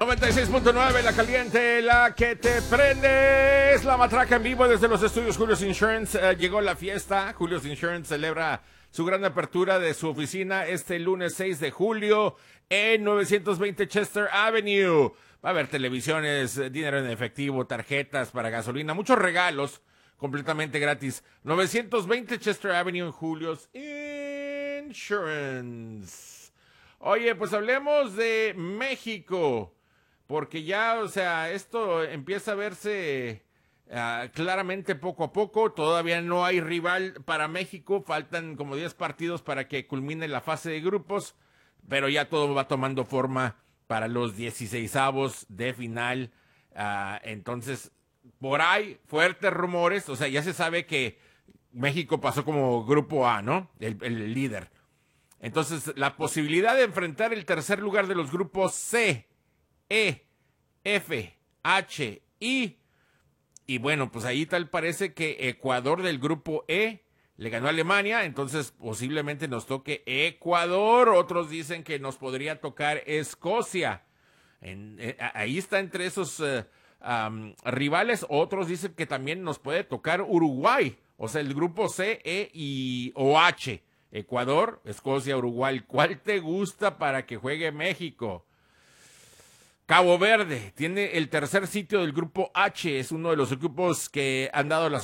96.9, la caliente, la que te prende. Es la matraca en vivo desde los estudios Julio's Insurance. Llegó la fiesta. Julio's Insurance celebra su gran apertura de su oficina este lunes 6 de julio en 920 Chester Avenue. Va a haber televisiones, dinero en efectivo, tarjetas para gasolina, muchos regalos completamente gratis. 920 Chester Avenue en Julio's Insurance. Oye, pues hablemos de México, porque ya, o sea, esto empieza a verse claramente poco a poco. Todavía no hay rival para México, faltan como 10 partidos para que culmine la fase de grupos, pero ya todo va tomando forma para los 16avos de final. Entonces, por ahí, fuertes rumores, o sea, ya se sabe que México pasó como grupo A, ¿no? El líder. Entonces, la posibilidad de enfrentar el tercer lugar de los grupos C, E, F, H, I. Y bueno, pues ahí tal parece que Ecuador del grupo E le ganó a Alemania, entonces posiblemente nos toque Ecuador. Otros dicen que nos podría tocar Escocia. Ahí está entre esos rivales. Otros dicen que también nos puede tocar Uruguay, o sea, el grupo C, E o H. Ecuador, Escocia, Uruguay. ¿Cuál te gusta para que juegue México? Cabo Verde tiene el tercer sitio del grupo H. Es uno de los equipos que han dado las